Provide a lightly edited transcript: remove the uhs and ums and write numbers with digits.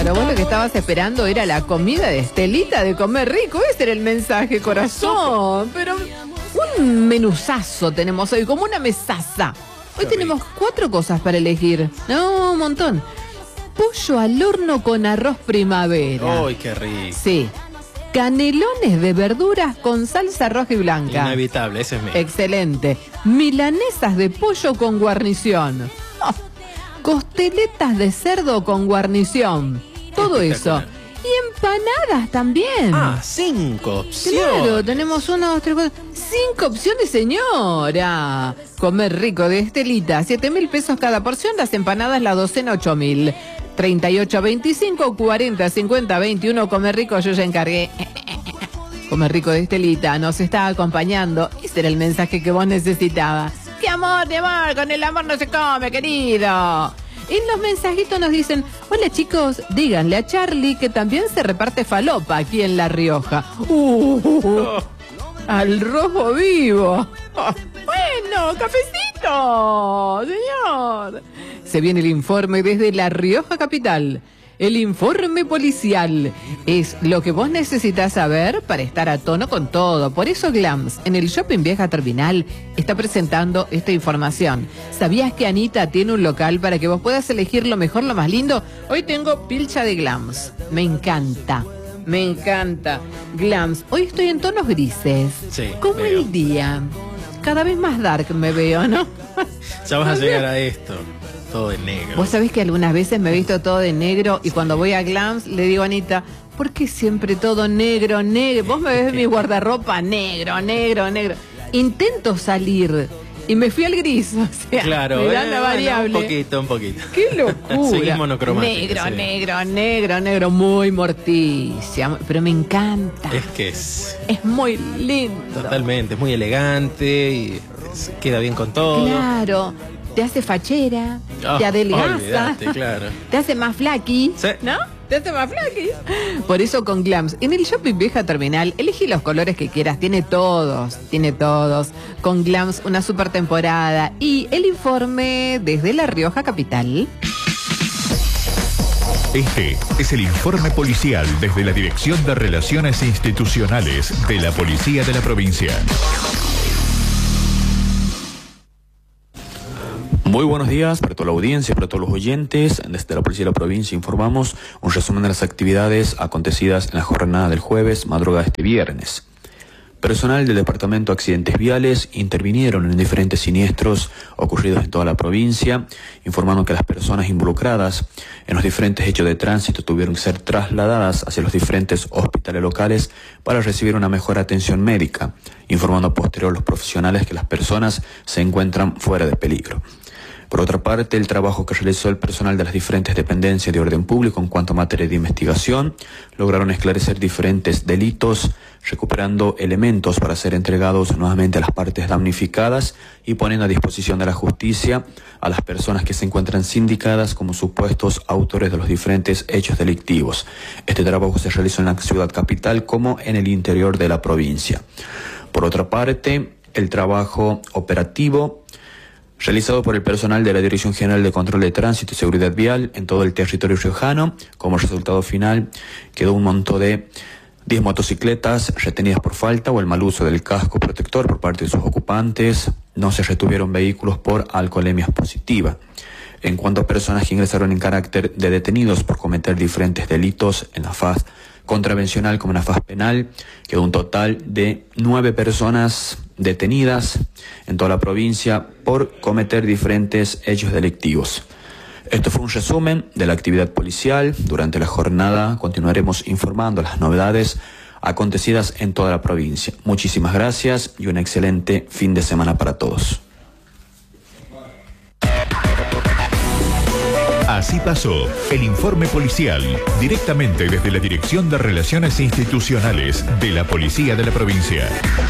Claro, vos lo que estabas esperando era la comida de Estelita de comer rico. Ese era el mensaje, corazón. Pero un menuzazo tenemos hoy, como una mesaza. Hoy tenemos 4 cosas para elegir. No, un montón. Pollo al horno con arroz primavera. ¡Uy, qué rico! Sí. Canelones de verduras con salsa roja y blanca. Inevitable, ese es mío. Excelente. Milanesas de pollo con guarnición. Oh. Costeletas de cerdo con guarnición. Todo eso. Y empanadas también. 5 opciones. Claro, tenemos 1, 2, 3, 4, 5 opciones, señora. Comer rico de Estelita, 7.000 pesos cada porción. Las empanadas, la docena, 8.000. 38, 25, 40, 50, 21. Comer rico, yo ya encargué. Comer rico de Estelita nos está acompañando. Ese era el mensaje que vos necesitabas. ¡Qué amor, mi amor! Con el amor no se come, querido. En los mensajitos nos dicen: hola chicos, díganle a Charlie que también se reparte falopa aquí en La Rioja. Al rojo vivo. Bueno, cafecito, señor. Se viene el informe desde La Rioja capital. El informe policial es lo que vos necesitas saber para estar a tono con todo. Por eso Glams, en el Shopping Vieja Terminal, está presentando esta información. ¿Sabías que Anita tiene un local para que vos puedas elegir lo mejor, lo más lindo? Hoy tengo pilcha de Glams. Me encanta. Me encanta. Glams. Hoy estoy en tonos grises. Sí, como veo. el día. Cada vez más dark me veo, ¿no? Ya vas a llegar a esto. Todo de negro. Vos sabés que algunas veces me he visto todo de negro y cuando voy a Glams le digo a Anita: ¿por qué siempre todo negro, negro? Vos me ves en mi guardarropa negro, negro, negro. Intento salir y me fui al gris, o sea, Claro, me dan la variable. Un poquito. ¡Qué locura! Seguís monocromático, Negro, sí. negro, negro, negro, muy morticia, pero me encanta. Es que es Es muy lindo. totalmente, es muy elegante y queda bien con todo. Claro, te hace fachera, Oh, te adelgaza, olvidate, claro. te hace más flaqui, Sí. ¿no? Te hace más flaqui. Por eso con Glams, en el Shopping Vieja Terminal, elegí los colores que quieras, tiene todos. Con Glams, una super temporada. Y el informe desde La Rioja capital. Este es el informe policial desde la Dirección de Relaciones Institucionales de la Policía de la Provincia. Muy buenos días para toda la audiencia, para todos los oyentes. Desde la Policía de la Provincia informamos un resumen de las actividades acontecidas en la jornada del jueves, madrugada de este viernes. Personal del Departamento de Accidentes Viales intervinieron en diferentes siniestros ocurridos en toda la provincia, informando que las personas involucradas en los diferentes hechos de tránsito tuvieron que ser trasladadas hacia los diferentes hospitales locales para recibir una mejor atención médica, informando posterior a los profesionales que las personas se encuentran fuera de peligro. Por otra parte, el trabajo que realizó el personal de las diferentes dependencias de orden público en cuanto a materia de investigación, lograron esclarecer diferentes delitos, recuperando elementos para ser entregados nuevamente a las partes damnificadas y poniendo a disposición de la justicia a las personas que se encuentran sindicadas como supuestos autores de los diferentes hechos delictivos. Este trabajo se realizó en la ciudad capital como en el interior de la provincia. Por otra parte, el trabajo operativo realizado por el personal de la Dirección General de Control de Tránsito y Seguridad Vial en todo el territorio riojano. Como resultado final quedó un monto de 10 motocicletas retenidas por falta o el mal uso del casco protector por parte de sus ocupantes. No se retuvieron vehículos por alcoholemia positiva. En cuanto a personas que ingresaron en carácter de detenidos por cometer diferentes delitos en la faz contravencional como en la faz penal, quedó un total de 9 personas detenidas en toda la provincia por cometer diferentes hechos delictivos. Esto fue un resumen de la actividad policial. Durante la jornada continuaremos informando las novedades acontecidas en toda la provincia. Muchísimas gracias y un excelente fin de semana para todos. Así pasó el informe policial directamente desde la Dirección de Relaciones Institucionales de la Policía de la Provincia.